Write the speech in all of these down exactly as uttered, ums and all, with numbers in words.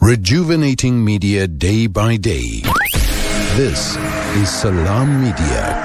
Rejuvenating media day by day. This is Salam Media.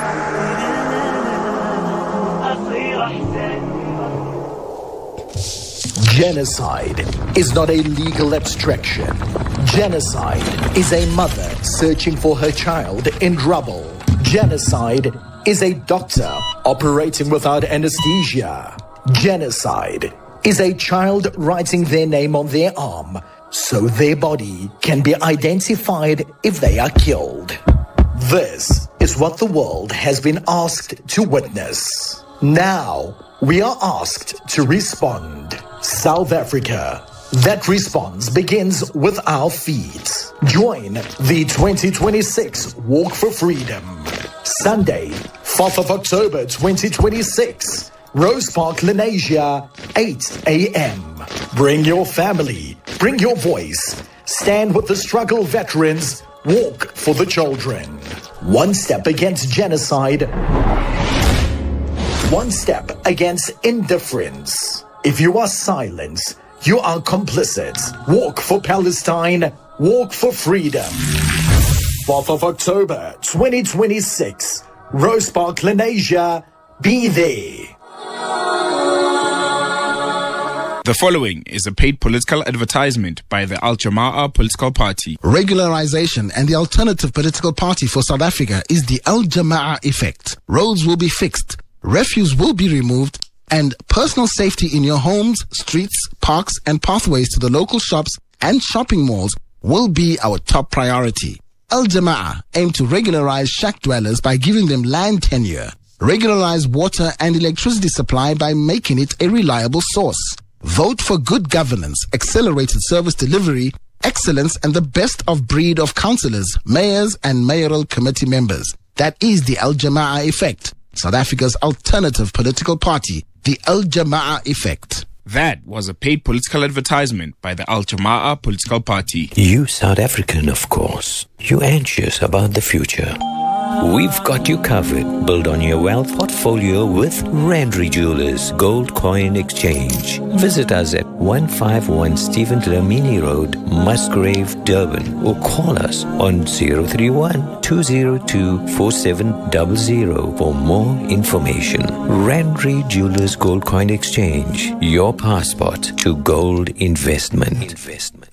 Genocide is not a legal abstraction. Genocide is a mother searching for her child in trouble. Genocide is a doctor operating without anesthesia. Genocide is a child writing their name on their arm so their body can be identified if they are killed. This is what the world has been asked to witness. Now, we are asked to respond. South Africa. That response begins with our feet. Join the twenty twenty-six Walk for Freedom. Sunday, fourth of October twenty twenty-six. Rose Park, Lenasia, eight a.m. Bring your family. Bring your voice. Stand with the struggle veterans. Walk for the children. One step against genocide. One step against indifference. If you are silent, you are complicit. Walk for Palestine. Walk for freedom. fourth of October twenty twenty-six. Rose Park, Lenasia. Be there. The following is a paid political advertisement by the Al Jama'ah political party. Regularization and the alternative political party for South Africa is the Al Jama'ah effect. Roads will be fixed, refuse will be removed, and personal safety in your homes, streets, parks, and pathways to the local shops and shopping malls will be our top priority. Al Jama'ah aim to regularize shack dwellers by giving them land tenure, regularize water and electricity supply by making it a reliable source. Vote for good governance, accelerated service delivery, excellence, and the best of breed of councillors, mayors, and mayoral committee members. That is the Al Jama'ah effect, South Africa's alternative political party, the Al Jama'ah effect. That was a paid political advertisement by the Al Jama'ah political party. You South African, of course. You anxious about the future. We've got you covered. Build on your wealth portfolio with Randry Jewelers Gold Coin Exchange. Visit us at one fifty-one Stephen Dlamini Road, Musgrave, Durban, or call us on zero three one, two zero two, four seven zero zero for more information. Randry Jewelers Gold Coin Exchange, your passport to gold investment. investment.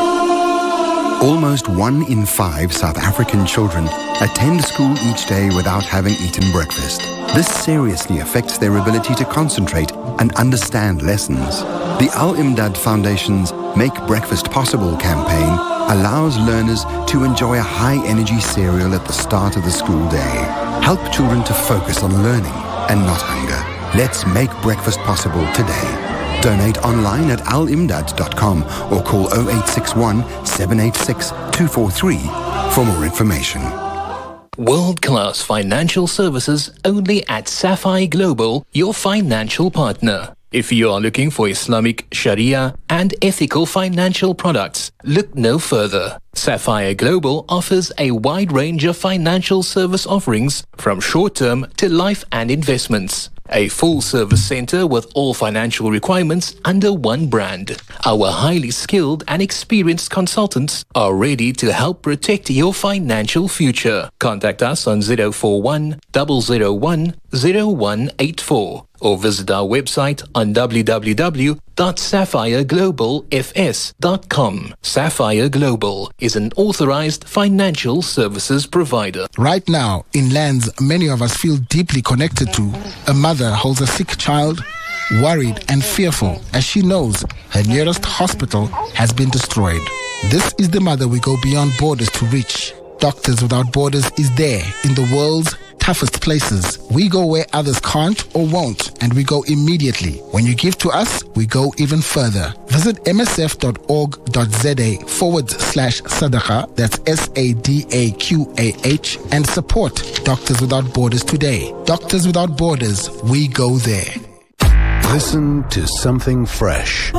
Almost one in five South African children attend school each day without having eaten breakfast. This seriously affects their ability to concentrate and understand lessons. The Al-Imdad Foundation's Make Breakfast Possible campaign allows learners to enjoy a high-energy cereal at the start of the school day. Help children to focus on learning and not hunger. Let's make breakfast possible today. Donate online at al imdad dot com or call oh eight six one, seven eight six, two four three for more information. World-class financial services only at Sapphire Global, your financial partner. If you are looking for Islamic, Sharia, and ethical financial products, look no further. Sapphire Global offers a wide range of financial service offerings from short-term to life and investments. A full-service center with all financial requirements under one brand. Our highly skilled and experienced consultants are ready to help protect your financial future. Contact us on zero four one, zero zero one, zero one eight four or visit our website on w w w dot sapphire global f s dot com. Sapphire Global is an authorized financial services provider. Right now, in lands many of us feel deeply connected to, a mother holds a sick child, worried and fearful as she knows her nearest hospital has been destroyed. This is the mother we go beyond borders to reach. Doctors Without Borders is there in the world's toughest places. We go where others can't or won't, and we go immediately. When you give to us, we go even further. Visit msf.org.za forward slash sadaqa, that's S A D A Q A H, and support Doctors Without Borders today. Doctors Without Borders, we go there. Listen to something fresh.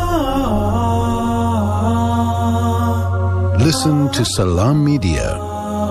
Listen to Salam Media.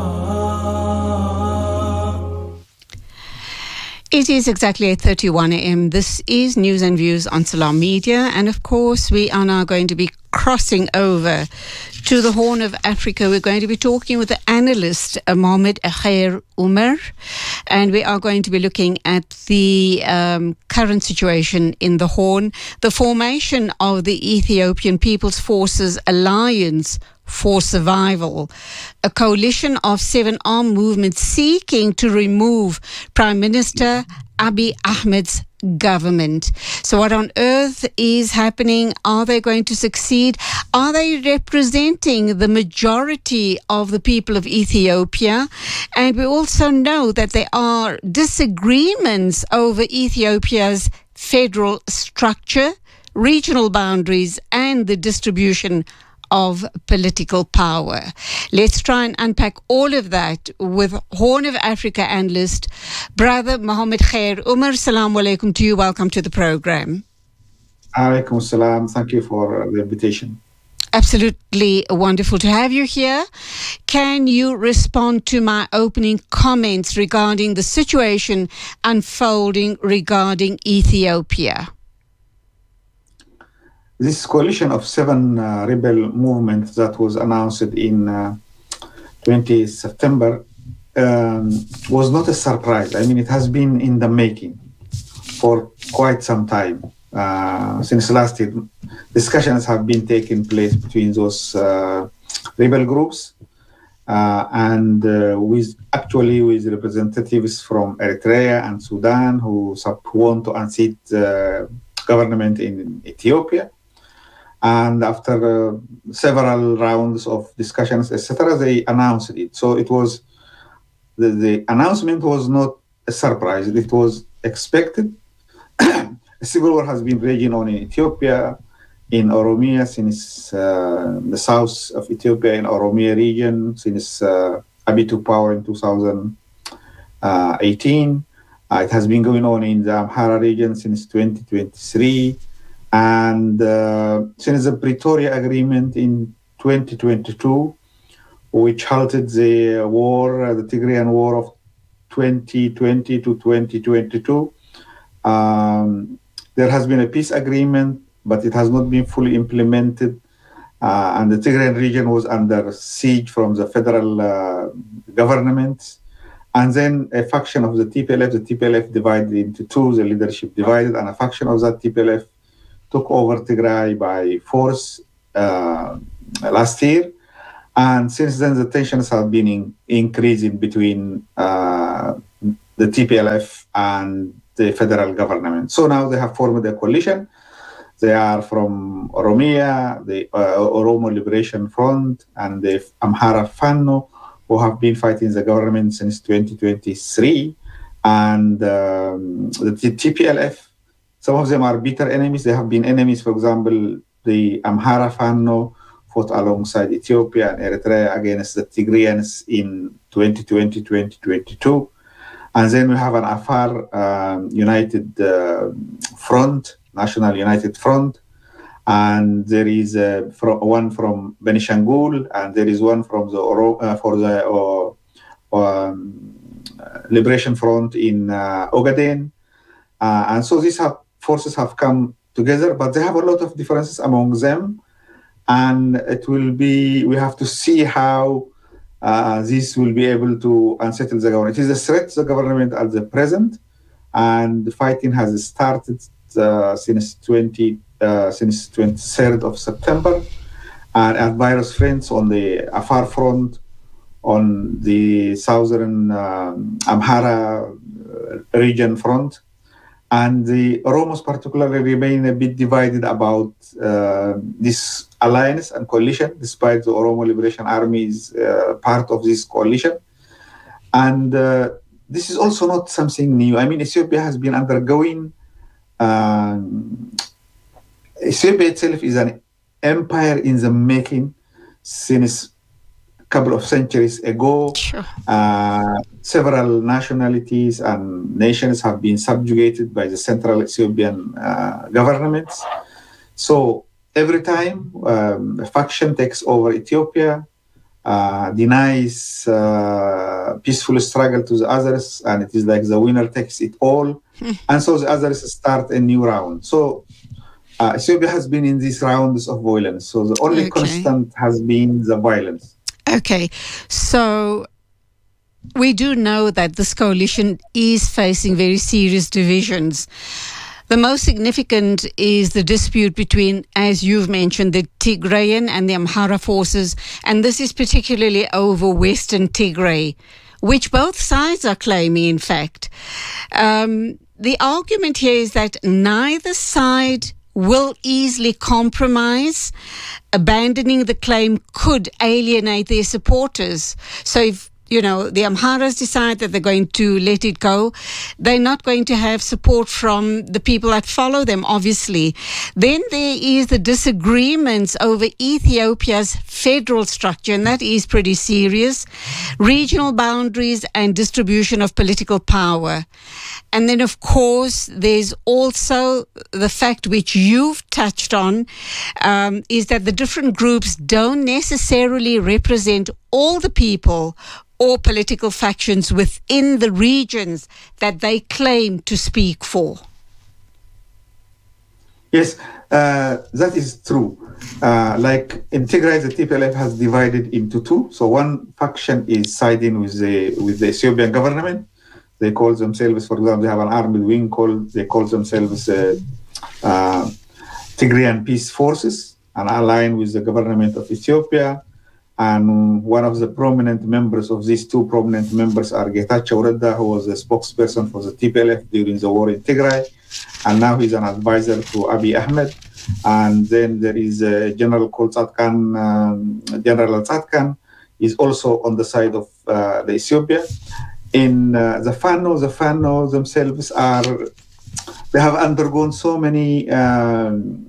It is exactly eight thirty-one a.m. This is News and Views on Salam Media. And of course, we are now going to be crossing over to the Horn of Africa. We're going to be talking with the analyst uh, Mohammed Khair Umar, and we are going to be looking at the um, current situation in the Horn, the formation of the Ethiopian People's Forces Alliance for Survival, a coalition of seven armed movements seeking to remove Prime Minister Abiy Ahmed's government. So what on earth is happening? Are they going to succeed? Are they representing the majority of the people of Ethiopia? And we also know that there are disagreements over Ethiopia's federal structure, regional boundaries, and the distribution of political power. Let's try and unpack all of that with Horn of Africa analyst, Brother Mohammed Khair Umar. Assalamu alaikum to you. Welcome to the program. Alaikum salam. Thank you for the invitation. Absolutely wonderful to have you here. Can you respond to my opening comments regarding the situation unfolding regarding Ethiopia? This coalition of seven uh, rebel movements that was announced in uh, twentieth September um, was not a surprise. I mean, it has been in the making for quite some time. Uh, since last year, discussions have been taking place between those uh, rebel groups uh, and uh, with actually with representatives from Eritrea and Sudan who, who want to unseat the uh, government in Ethiopia. And after uh, several rounds of discussions, et cetera, they announced it. So it was, the, the announcement was not a surprise. It was expected. A civil war has been raging on in Ethiopia, in Oromia, since uh, the south of Ethiopia, in Oromia region, since uh, Abiy took power in two thousand eighteen. Uh, it has been going on in the Amhara region since twenty twenty-three. And uh, since the Pretoria Agreement in twenty twenty-two, which halted the war, uh, the Tigrayan War of twenty twenty to twenty twenty-two, um, there has been a peace agreement, but it has not been fully implemented. Uh, and the Tigrayan region was under siege from the federal uh, government. And then a faction of the T P L F, the T P L F divided into two, the leadership divided, and a faction of that T P L F took over Tigray by force uh, last year. And since then, the tensions have been in, increasing between uh, the T P L F and the federal government. So now they have formed a coalition. They are from Oromia, the uh, Oromo Liberation Front, and the Amhara Fano, who have been fighting the government since twenty twenty-three. And um, the T P L F, some of them are bitter enemies. They have been enemies. For example, the Amhara Fano fought alongside Ethiopia and Eritrea against the Tigrayans in twenty twenty, twenty twenty-two. And then we have an Afar um, United uh, Front, National United Front. And there is uh, from, one from Benishangul, and there is one from the Oro, uh, for the uh, um, Liberation Front in uh, Ogaden. Uh, and so these have, forces have come together, but they have a lot of differences among them. And it will be, we have to see how uh, this will be able to unsettle the government. It is a threat to the government at the present, and the fighting has started uh, since twenty uh, since twenty-third of September, and at various fronts on the Afar front, on the southern um, Amhara region front. And the Oromos particularly remain a bit divided about uh, this alliance and coalition, despite the Oromo Liberation Army is uh, part of this coalition. And uh, this is also not something new. I mean, Ethiopia has been undergoing, um, Ethiopia itself is an empire in the making since couple of centuries ago. Sure. Uh, several nationalities and nations have been subjugated by the Central Ethiopian uh, governments. So every time um, a faction takes over Ethiopia, uh, denies uh, peaceful struggle to the others, and it is like the winner takes it all. And so the others start a new round. So uh, Ethiopia has been in these rounds of violence. So the only Okay. constant has been the violence. Okay, so we do know that this coalition is facing very serious divisions. The most significant is the dispute between, as you've mentioned, the Tigrayan and the Amhara forces, and this is particularly over Western Tigray, which both sides are claiming, in fact. Um, the argument here is that neither side will easily compromise. Abandoning the claim could alienate their supporters. So if, you know, the Amharas decide that they're going to let it go, they're not going to have support from the people that follow them, obviously. Then there is the disagreements over Ethiopia's federal structure, and that is pretty serious. Regional boundaries and distribution of political power. And then, of course, there's also the fact which you've touched on, um, is that the different groups don't necessarily represent all the people or political factions within the regions that they claim to speak for. Yes, uh, that is true. Uh, like in Tigray, the T P L F has divided into two. So one faction is siding with the with the Ethiopian government. They call themselves, for example, they have an armed wing called, they call themselves uh, uh, Tigrayan Peace Forces, and aligned with the government of Ethiopia. And one of the prominent members of these two prominent members are Getachew Reda, who was a spokesperson for the T P L F during the war in Tigray. And now he's an advisor to Abiy Ahmed. And then there is a general called Tzadkan, um, General Tzadkan, is also on the side of uh, the Ethiopia. In uh, the Fano, the Fano themselves are, they have undergone so many um,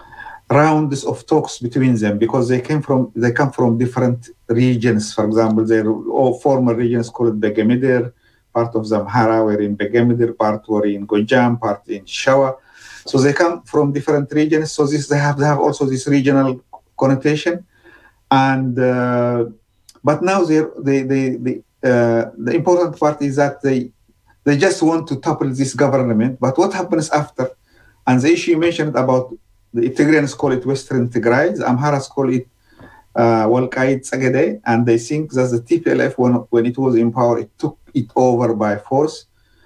rounds of talks between them because they came from they come from different regions. For example, they're all former regions called Begemedir, part of Zamhara were in Begemedir, part were in Gojam, part in Shawa. So they come from different regions. So this they have they have also this regional connotation, and uh, but now they they they, they uh, the important part is that they they just want to topple this government. But what happens after? And the issue you mentioned about the Tigrayans call it Western Tigray, the Amharas call it uh, Walqait Sagede, and they think that the T P L F, when, when it was in power, it took it over by force.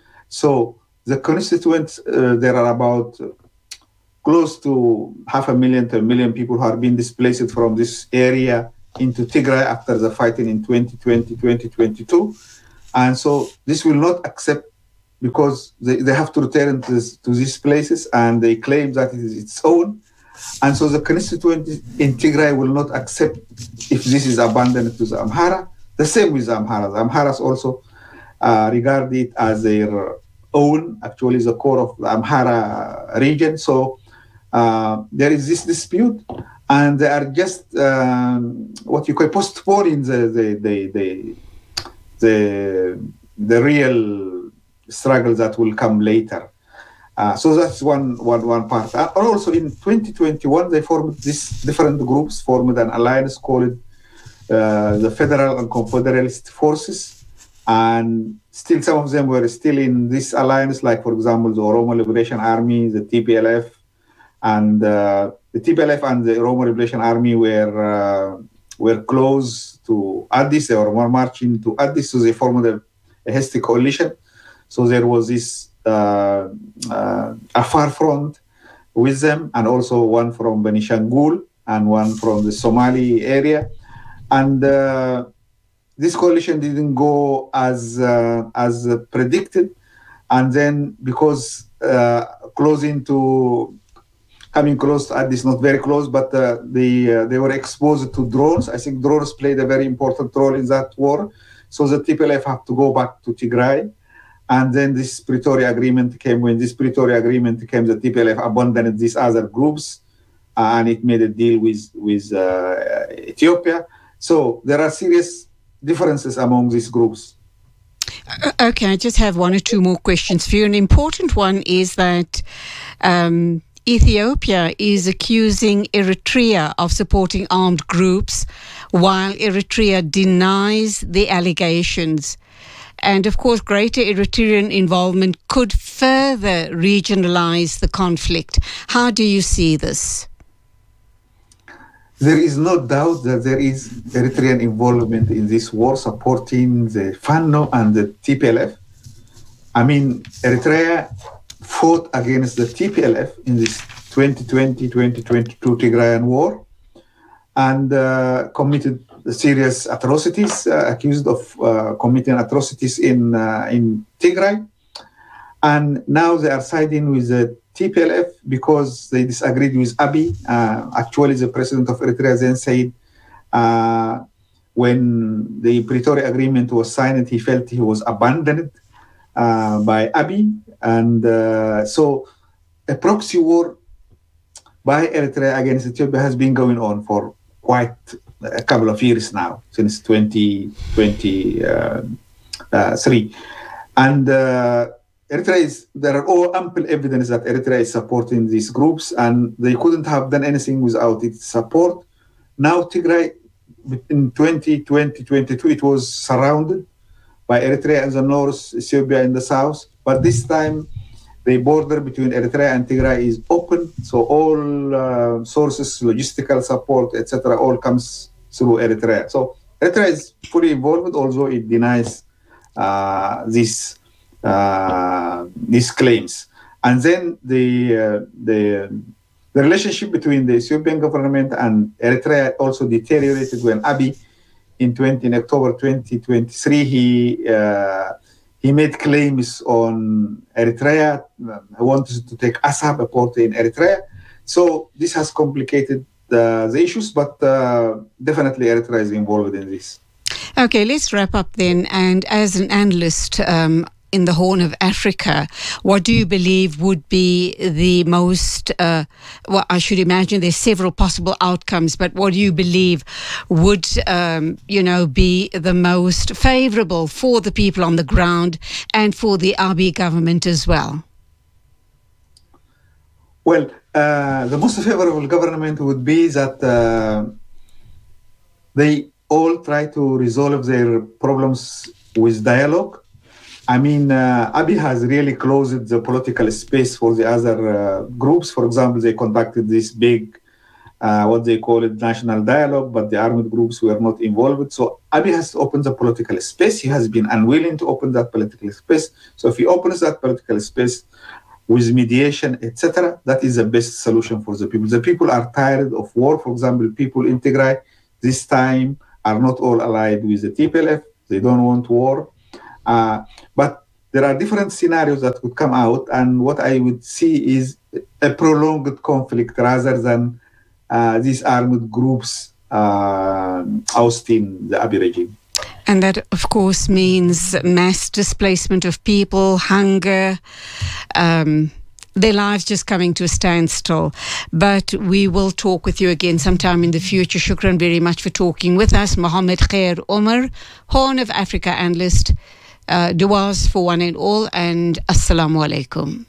So the constituents, uh, there are about close to half a million to a million people who are being displaced from this area into Tigray after the fighting in twenty twenty, twenty twenty-two. And so this will not accept, because they, they have to return to, this, to these places, and they claim that it is its own. And so the constituent in Tigray will not accept if this is abandoned to the Amhara. The same with the Amharas. The Amharas also uh, regard it as their own, actually the core of the Amhara region. So uh, there is this dispute, and they are just um, what you call postponing the the the the the, the real struggle that will come later. Uh, so that's one, one, one part. Uh, and also in twenty twenty-one, they formed these different groups, formed an alliance called uh, the Federal and Confederalist Forces. And still some of them were still in this alliance, like, for example, the Oromo Liberation Army, the T P L F. And uh, the T P L F and the Oromo Liberation Army were, uh, were close to Addis. They were more marching to Addis, so they formed a, a hasty coalition. So there was this uh, uh, Afar front with them, and also one from Benishangul and one from the Somali area. And uh, this coalition didn't go as uh, as predicted. And then because uh, closing to, coming close to Addis, not very close, but uh, they, uh, they were exposed to drones. I think drones played a very important role in that war. So the T P L F have to go back to Tigray. And then this Pretoria Agreement came. When this Pretoria Agreement came, the T P L F abandoned these other groups, uh, and it made a deal with, with uh, Ethiopia. So there are serious differences among these groups. Okay, I just have one or two more questions for you. An important one is that um, Ethiopia is accusing Eritrea of supporting armed groups, while Eritrea denies the allegations. And of course, greater Eritrean involvement could further regionalize the conflict. How do you see this? There is no doubt that there is Eritrean involvement in this war, supporting the Fano and the T P L F. I mean, Eritrea fought against the T P L F in this twenty twenty to twenty twenty-two Tigrayan war and uh, committed serious atrocities, uh, accused of uh, committing atrocities in, uh, in Tigray. And now they are siding with the T P L F because they disagreed with Abiy. Uh, actually, the president of Eritrea then said uh, when the Pretoria Agreement was signed, he felt he was abandoned uh, by Abiy. And uh, so a proxy war by Eritrea against Ethiopia has been going on for quite a couple of years now, since twenty twenty-three. And uh, Eritrea is, there are all ample evidence that Eritrea is supporting these groups, and they couldn't have done anything without its support. Now Tigray, in twenty twenty to twenty-two, it was surrounded by Eritrea in the north, Ethiopia in the south, but this time the border between Eritrea and Tigray is open, so all uh, sources, logistical support, et cetera, all comes through Eritrea. So Eritrea is fully involved, although it denies uh, this Uh, these claims. And then the, uh, the the relationship between the Ethiopian government and Eritrea also deteriorated when Abiy in, twenty, in October twenty twenty-three, he uh, he made claims on Eritrea. He wanted to take Assab, a port in Eritrea. So this has complicated uh, the issues, but uh, definitely Eritrea is involved in this. Okay, let's wrap up then. And as an analyst, um, in the Horn of Africa, what do you believe would be the most, uh, well, I should imagine there's several possible outcomes, but what do you believe would, um, you know, be the most favorable for the people on the ground and for the Abiy government as well? Well, uh, the most favorable government would be that uh, they all try to resolve their problems with dialogue. I mean, uh, Abiy has really closed the political space for the other uh, groups. For example, they conducted this big, uh, what they call it, national dialogue, but the armed groups were not involved. So Abiy has opened the political space. He has been unwilling to open that political space. So if he opens that political space with mediation, et cetera, that is the best solution for the people. The people are tired of war. For example, people in Tigray this time are not all allied with the T P L F. They don't want war. Uh, but there are different scenarios that could come out, and what I would see is a prolonged conflict rather than uh, these armed groups uh, ousting the Abiy regime. And that, of course, means mass displacement of people, hunger, um, their lives just coming to a standstill. But we will talk with you again sometime in the future. Shukran very much for talking with us. Mohammed Khair Omar, Horn of Africa analyst. Uh, duas for one and all, and assalamu alaikum.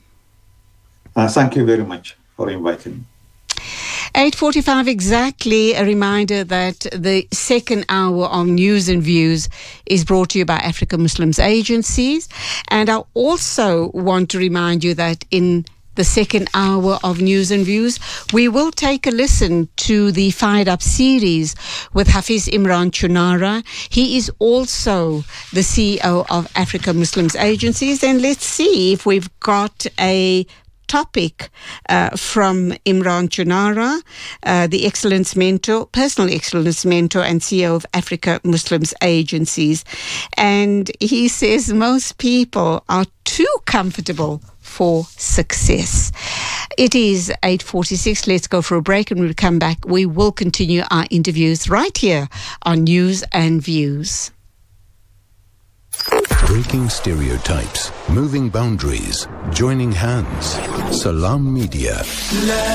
Uh, thank you very much for inviting me. eight forty-five exactly. A reminder that the second hour of News and Views is brought to you by Africa Muslims Agencies. And I also want to remind you that in the second hour of News and Views, we will take a listen to the Fired Up series with Hafiz Imran Chunara. He is also the C E O of Africa Muslims Agencies. And let's see if we've got a topic uh, from Imran Chunara, uh, the excellence mentor, personal excellence mentor and C E O of Africa Muslims Agencies. And he says most people are too comfortable for success. It is eight forty-six. Let's go for a break, and when we come back, we will continue our interviews right here on News and Views. Breaking stereotypes, moving boundaries, joining hands. Salam Media.